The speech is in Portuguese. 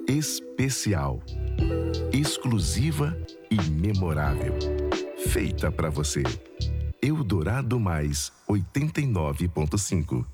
Especial, exclusiva e memorável. Feita para você. Eldorado Mais 89.5.